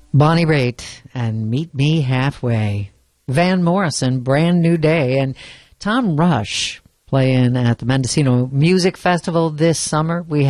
Bonnie Raitt and Meet Me Halfway. Van Morrison, Brand New Day, and Tom Rush playing at the Mendocino Music Festival this summer. We